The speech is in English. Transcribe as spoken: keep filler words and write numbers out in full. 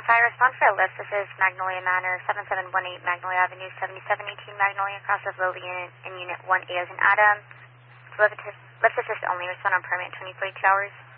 Fire, respond for a lift. This is Magnolia Manor, seven seven one eight Magnolia Avenue, seventy-seven eighteen Magnolia, across of Lillian in Unit one A as in Adam. Lift assist, lift assist only, respond on permit twenty-four hours.